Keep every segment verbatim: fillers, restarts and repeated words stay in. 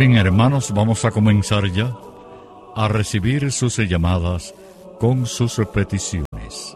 Bien, hermanos, vamos a comenzar ya a recibir sus llamadas con sus peticiones.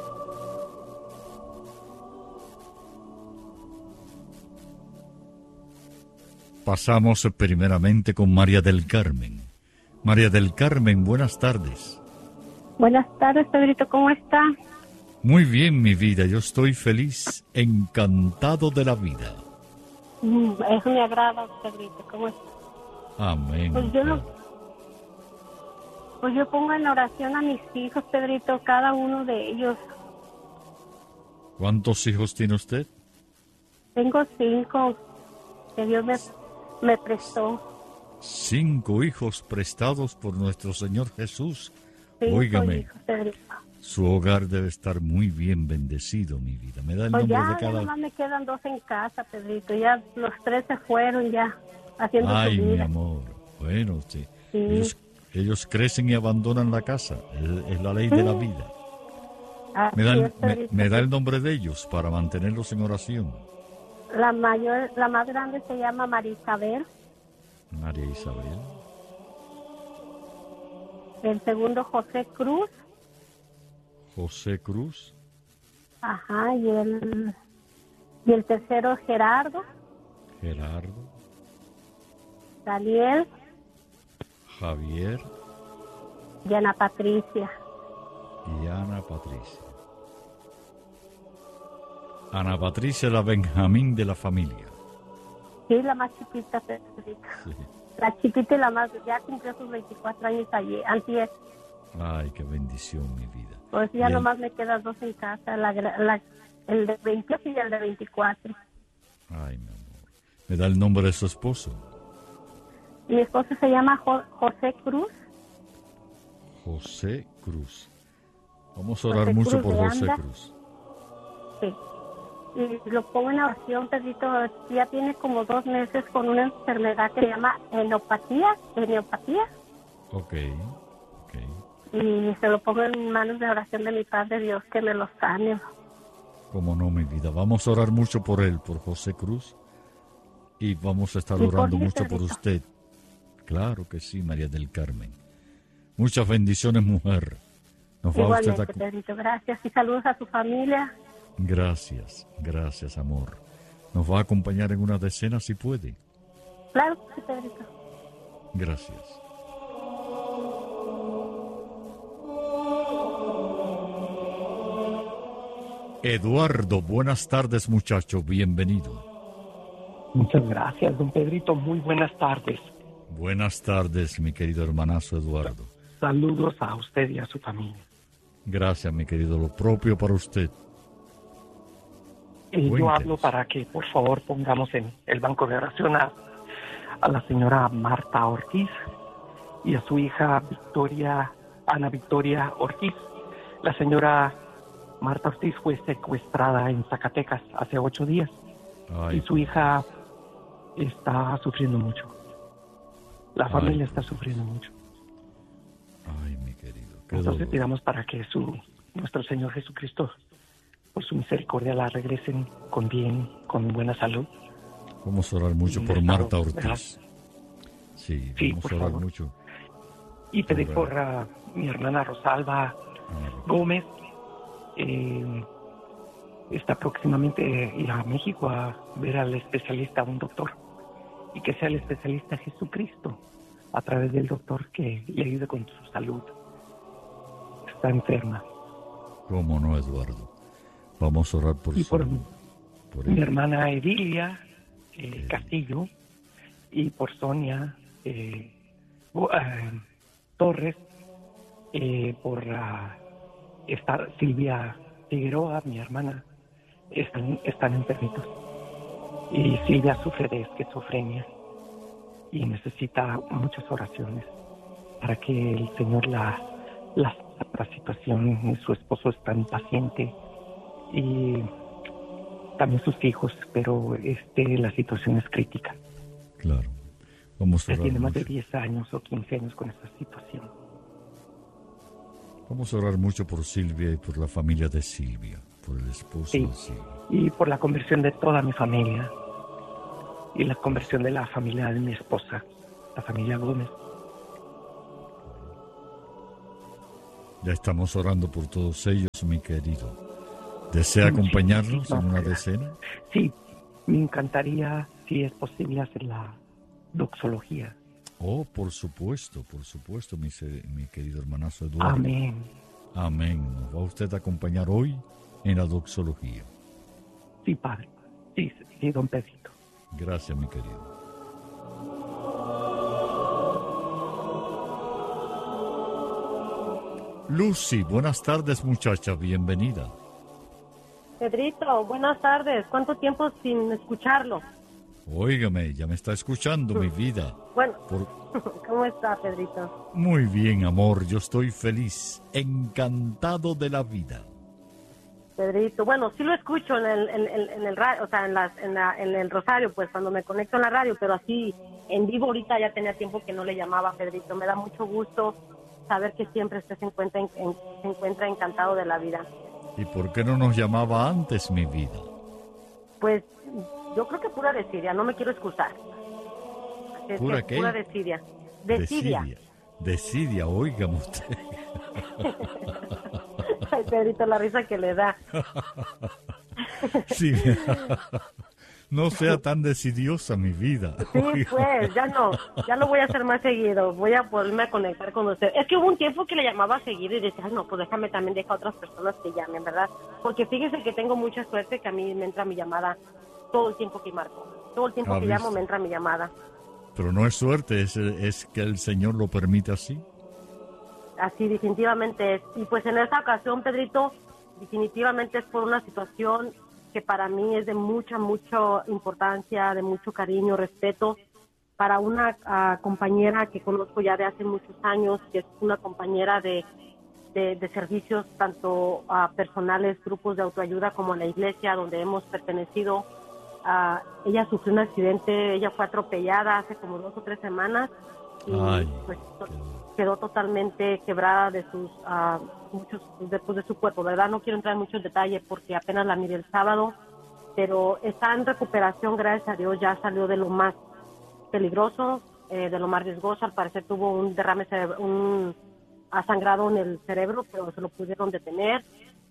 Pasamos primeramente con María del Carmen. María del Carmen, buenas tardes. Buenas tardes, Pedrito, ¿cómo está? Muy bien, mi vida, yo estoy feliz, encantado de la vida. Mm, eso me agrada, Pedrito, ¿cómo está? Amén. Pues yo, no, pues yo pongo en oración a mis hijos, Pedrito, cada uno de ellos. ¿Cuántos hijos tiene usted? Tengo cinco que Dios me, me prestó. Cinco hijos prestados por nuestro Señor Jesús. Cinco Óigame, hijos, Pedrito. Su hogar debe estar muy bien bendecido, mi vida. ¿Me da el Pues nombre ya, de cada...? ya nomás me quedan dos en casa, Pedrito. Ya los tres se fueron ya, haciendo Ay, su vida. mi amor. Bueno, sí. Sí. Ellos, ellos crecen y abandonan la casa. Es, es la ley Sí. de la vida. Así Me da, el- es, me, Pedrito. me da el nombre de ellos para mantenerlos en oración. La mayor, la más grande se llama María Isabel. María Isabel. El segundo, José Cruz. José Cruz. Ajá, y el, y el tercero, Gerardo. Gerardo. Daniel Javier. y Ana Patricia. Y Ana Patricia. Ana Patricia, la Benjamín de la familia. Sí, la más chiquita, Pedrito. Sí. La chiquita y la más, ya cumplió sus veinticuatro años ayer, antier. Ay, qué bendición, mi vida. Pues ya Y el- nomás me quedan dos en casa, la, gra- la, el de veintiocho y el de veinticuatro. Ay, mi amor. ¿Me da el nombre de su esposo? Mi esposo se llama Jo- José Cruz. José Cruz. Vamos a orar José mucho Cruz por de José Anda. Cruz. Sí. Y lo pongo en oración, Pedrito. Ya tiene como dos meses con una enfermedad que se llama enopatía, eneopatía. Ok, ok. Y se lo pongo en manos de oración de mi Padre Dios, que me lo sane. Cómo no, mi vida. Vamos a orar mucho por él, por José Cruz. Y vamos a estar Y por orando mí, mucho por Pedrito. usted. Claro que sí, María del Carmen. Muchas bendiciones, mujer. Nos va usted a... Igualmente, Pedrito, gracias. Y saludos a su familia. Gracias, gracias, amor. Nos va a acompañar en una decena si puede. Claro que sí, Pedrito. Gracias. Eduardo, buenas tardes, muchacho, bienvenido. Muchas gracias, don Pedrito. Muy buenas tardes. Buenas tardes, mi querido hermanazo Eduardo. Saludos a usted y a su familia. Gracias, mi querido, lo propio para usted. Y yo Cuéntenos. hablo para que, por favor, pongamos en el banco de oración a, a la señora Marta Ortiz y a su hija Victoria, Ana Victoria Ortiz. La señora Marta Ortiz fue secuestrada en Zacatecas hace ocho días Ay, y su hija está sufriendo mucho. La Ay, familia por está sufriendo mucho. ay, mi querido, qué Entonces dolor. pidamos para que su nuestro Señor Jesucristo, por su misericordia, la regresen con bien, con buena salud. Vamos a orar mucho Un por estado, Marta ¿verdad? Ortiz. Sí, Sí, vamos por a orar favor. mucho. Y pedir Hola. por ah, mi hermana Rosalba Ah, Gómez. eh, está próximamente a ir a México a ver al especialista, a un doctor. Y que sea el especialista Jesucristo, a través del doctor, que le ayude con su salud. Está enferma. ¿Cómo no, Eduardo? Vamos a orar por Y su... por por mi ella. hermana Edilia eh, Eh. Castillo, y por Sonia eh, Bo- eh, Torres, eh, por ah, esta Silvia Figueroa, mi hermana, están, están enfermitos. Y Silvia sufre de esquizofrenia y necesita muchas oraciones para que el Señor la, la, la situación. Su esposo es tan paciente y también sus hijos, pero este la situación es crítica. Claro. Vamos a Ya orar tiene más de mucho. diez años o quince años con esta situación. Vamos a orar mucho por Silvia y por la familia de Silvia, por el esposo Sí. de Silvia. Y por la conversión de toda mi familia y la conversión de la familia de mi esposa. la familia Gómez. Ya estamos orando por todos ellos, mi querido. ¿Desea acompañarnos en una decena? Sí, me encantaría, si es posible, hacer la doxología. Oh, por supuesto, por supuesto, mi, mi querido hermanazo Eduardo. Amén. Amén. ¿Nos va usted a acompañar hoy en la doxología? Sí, padre. Sí, sí, don Pedrito. Gracias, mi querido. Lucy, buenas tardes, muchacha, bienvenida. Pedrito, buenas tardes. ¿Cuánto tiempo sin escucharlo? Óigame, ya me está escuchando, mi vida. Bueno, Por... ¿cómo está, Pedrito? Muy bien, amor, yo estoy feliz, encantado de la vida. Pedrito, bueno, sí lo escucho en el, en, en, en el radio, o sea, en, las, en, la, en el Rosario, pues cuando me conecto en la radio, pero así en vivo ahorita ya tenía tiempo que no le llamaba, Pedrito. Me da mucho gusto saber que siempre usted se encuentra, en, en, se encuentra encantado de la vida. ¿Y por qué no nos llamaba antes, mi vida? Pues yo creo que pura desidia, no me quiero excusar. Es ¿Pura que qué? Pura desidia. Desidia. Desidia, desidia, óigame usted. Ay, Pedrito, la risa que le da. Sí, no sea tan decidiosa, mi vida. Sí, pues, ya no, ya lo voy a hacer más seguido, voy a volverme a conectar con usted. Es que hubo un tiempo que le llamaba seguido y decía, ay, no, pues déjame también dejar a otras personas que llamen, ¿verdad? Porque fíjese que tengo mucha suerte que a mí me entra mi llamada todo el tiempo que marco, todo el tiempo ¿Ha que visto? llamo me entra mi llamada. Pero no es suerte, es, es que el Señor lo permite así. Así definitivamente es. Y pues en esta ocasión, Pedrito, definitivamente es por una situación que para mí es de mucha, mucha importancia, de mucho cariño, respeto, para una uh, compañera que conozco ya de hace muchos años, que es una compañera de, de, de servicios tanto uh, personales, grupos de autoayuda, como en la iglesia donde hemos pertenecido. Uh, ella sufrió un accidente, ella fue atropellada hace como dos o tres semanas y Ay, pues quedó totalmente quebrada de sus uh, muchos después de su cuerpo, ¿verdad? No quiero entrar en muchos detalles porque apenas la miré el sábado, pero está en recuperación, gracias a Dios, ya salió de lo más peligroso, eh, de lo más riesgoso. Al parecer tuvo un derrame cerebro, un ha sangrado en el cerebro, pero se lo pudieron detener,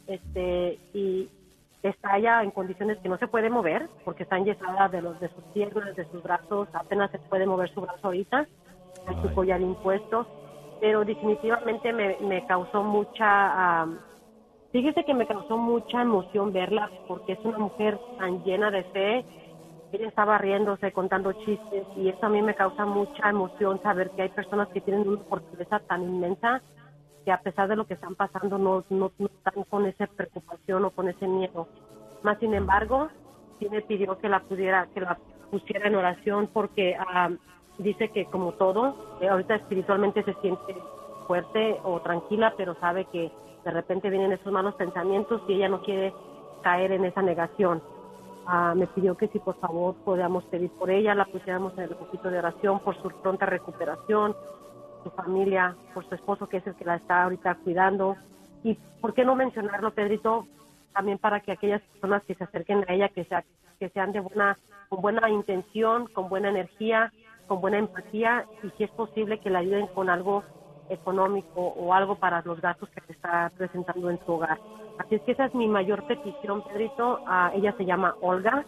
este y está ella en condiciones que no se puede mover porque está enyesada de los de sus piernas, de sus brazos, apenas se puede mover su brazo ahorita, hay su collar impuesto, pero definitivamente me, me causó mucha, um, fíjese que me causó mucha emoción verla porque es una mujer tan llena de fe. Ella estaba riéndose, contando chistes, y eso a mí me causa mucha emoción, saber que hay personas que tienen una fortaleza tan inmensa que a pesar de lo que están pasando no, no, no están con esa preocupación o con ese miedo. Más sin embargo, sí me pidió que la pudiera, que la pusiera en oración porque um, dice que como todo, eh, ahorita espiritualmente se siente fuerte o tranquila, pero sabe que de repente vienen esos malos pensamientos y ella no quiere caer en esa negación. Uh, me pidió que si por favor podíamos pedir por ella, la pusiéramos en el poquito de oración por su pronta recuperación, su familia, por su esposo que es el que la está ahorita cuidando. Y por qué no mencionarlo, Pedrito, también para que aquellas personas que se acerquen a ella, que, sea, que sean de buena, con buena intención, con buena energía, con buena empatía, y si es posible que la ayuden con algo económico o algo para los gastos que se está presentando en su hogar. Así es que esa es mi mayor petición, Pedrito. Uh, ella se llama Olga.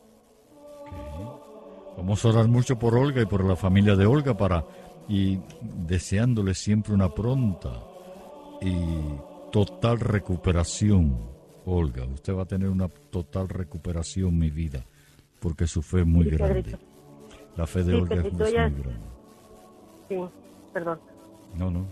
Okay. Vamos a orar mucho por Olga y por la familia de Olga para y deseándole siempre una pronta y total recuperación. Olga, usted va a tener una total recuperación, mi vida, porque su fe es muy sí, grande. Pedrito. La fe de sí, Olga Pedrito, es ella... muy grande. Sí, perdón. No, no.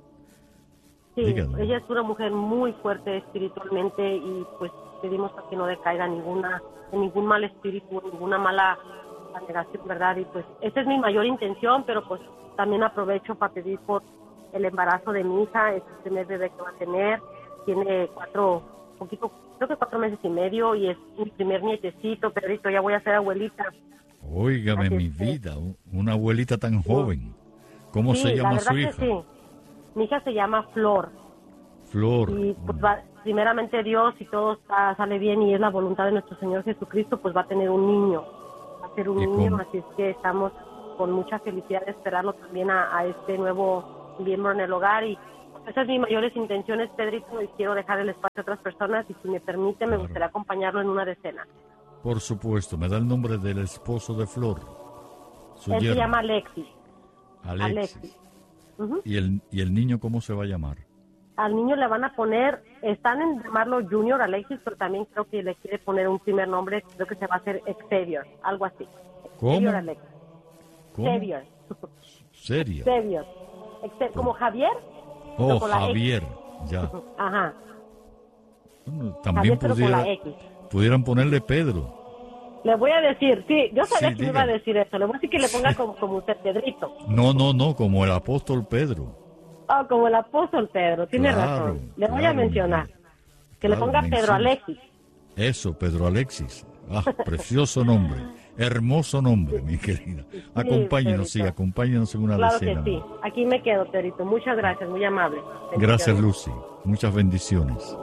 Sí, Dígame. Ella es una mujer muy fuerte espiritualmente y pues pedimos a que no decaiga ninguna, en ningún mal espíritu, ninguna mala negación, ¿verdad? Y pues esa es mi mayor intención, pero pues también aprovecho para pedir por el embarazo de mi hija, es el primer bebé que va a tener, tiene cuatro, poquito, creo que cuatro meses y medio y es mi primer nietecito, Pedrito, ya voy a ser abuelita. Óigame, Así mi es que... vida, una abuelita tan joven. ¿Cómo sí, se llama la verdad su que hija? sí. Mi hija se llama Flor. Flor. Y pues va, primeramente Dios, si todo está, sale bien y es la voluntad de nuestro Señor Jesucristo, pues va a tener un niño. Va a ser un niño, cómo? así es que estamos con mucha felicidad de esperarlo también a, a este nuevo miembro en el hogar. Y esas son mis mayores intenciones, Pedrito, y quiero dejar el espacio a otras personas, y si me permite, me Claro. gustaría acompañarlo en una decena. Por supuesto, me da el nombre del esposo de Flor. Su Él se yerno, llama Alexis. Alexis. Alexis. Ujú. ¿Y el, ¿Y el niño cómo se va a llamar? Al niño le van a poner, están en llamarlo Junior Alexis, pero también creo que le quiere poner un primer nombre, creo que se va a hacer Xavier, algo así. ¿Cómo? Xavier Alexis. ¿Cómo? Xavier. ¿Serio? Xavier. Exe- ¿Como Javier? Oh, pero con la X. Javier, ya. Ajá. Bueno, también Javier, pero con pudiera, la X. pudieran ponerle Pedro. Le voy a decir, sí, yo sabía Sí, que me iba a diga. decir eso. Le voy a decir que le ponga como, como usted, Pedrito. No, no, no, como el apóstol Pedro. Oh, como el apóstol Pedro, tiene Claro, razón. Le voy a claro, mencionar. mi- Que le claro, ponga Pedro menciona. Alexis. Eso, Pedro Alexis. Ah, precioso nombre. Hermoso nombre, mi querida. Acompáñenos, sí, Pedrito. acompáñenos en una Claro que decena. sí. Aquí me quedo, Pedrito. Muchas gracias, muy amable. Gracias, Bendiciones. Lucy. Muchas bendiciones.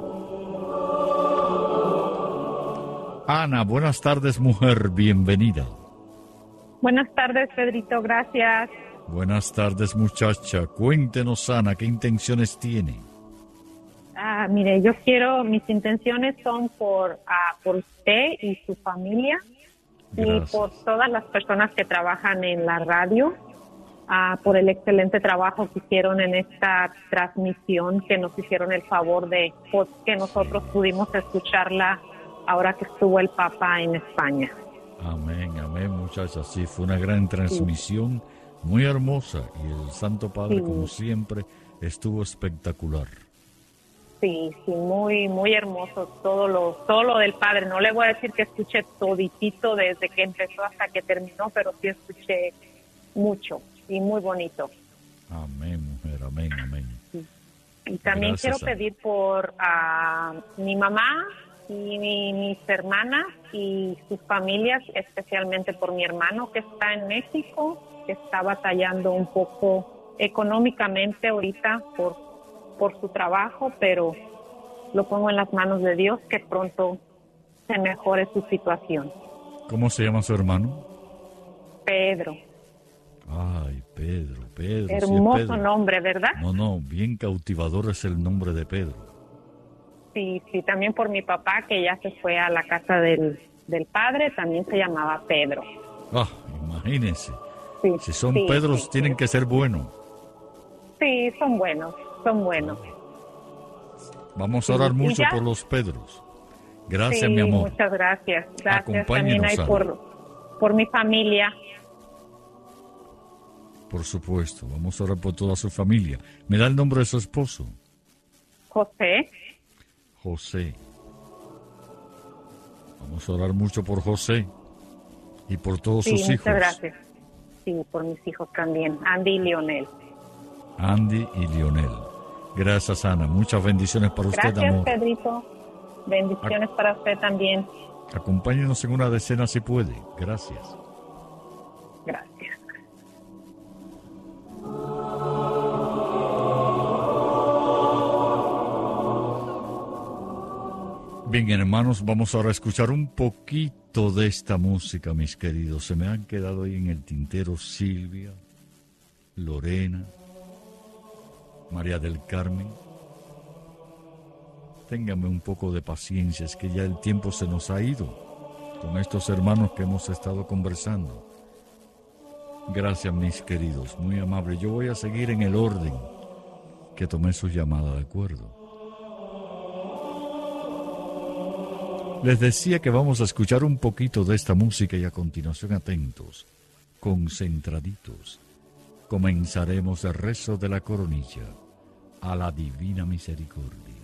Ana, buenas tardes, mujer. Bienvenida. Buenas tardes, Pedrito, gracias. Buenas tardes, muchacha. Cuéntenos, Ana, ¿qué intenciones tiene? Ah, mire, yo quiero, mis intenciones son por, ah, por usted y su familia Gracias. y por todas las personas que trabajan en la radio, ah, por el excelente trabajo que hicieron en esta transmisión, que nos hicieron el favor de pues, que nosotros pudimos escucharla ahora que estuvo el Papa en España. Amén, amén, muchacha. Sí, fue una gran transmisión, muy hermosa. Y el Santo Padre, Sí. como siempre, estuvo espectacular. Sí, sí, muy, muy hermoso todo lo, todo lo del Padre. No le voy a decir que escuché toditito desde que empezó hasta que terminó, pero sí escuché mucho y muy bonito. Amén, mujer, amén, amén. Y también Gracias, quiero Ana. pedir por ah, mi mamá y mi- mis hermanas y sus familias, especialmente por mi hermano que está en México, que está batallando un poco económicamente ahorita por por su trabajo, pero lo pongo en las manos de Dios, que pronto se mejore su situación. ¿Cómo se llama su hermano? Pedro, Ay, Pedro, Pedro. sí es hermoso Pedro. nombre, ¿verdad? No, no, bien cautivador es el nombre de Pedro. Sí, sí, también por mi papá, que ya se fue a la casa del, del padre, también se llamaba Pedro. Ah, imagínense. Sí, Si son sí, Pedros, sí, tienen sí. que ser buenos. Sí, son buenos, son buenos. Vamos a orar ¿Y mucho ya? por los Pedros. Gracias, Sí, mi amor. muchas gracias. Gracias Acompáñenos, también hay Ana. por, por mi familia. Por supuesto, vamos a orar por toda su familia. ¿Me da el nombre de su esposo? José, José. Vamos a orar mucho por José y por todos sí, sus muchas hijos. gracias. Sí, por mis hijos también, Andy y Lionel. Andy y Lionel. Gracias, Ana. Muchas bendiciones para usted, Gracias, amor. Pedrito. Bendiciones para usted también. Acompáñenos en una decena si puede. Gracias. Gracias. Bien, hermanos, vamos ahora a escuchar un poquito de esta música, mis queridos. Se me han quedado ahí en el tintero Silvia, Lorena, María del Carmen. Ténganme un poco de paciencia, es que ya el tiempo se nos ha ido con estos hermanos que hemos estado conversando. Gracias, mis queridos, muy amable. Yo voy a seguir en el orden que tomé su llamada, ¿de acuerdo? Les decía que vamos a escuchar un poquito de esta música y a continuación atentos, concentraditos. Comenzaremos el rezo de la coronilla a la Divina Misericordia.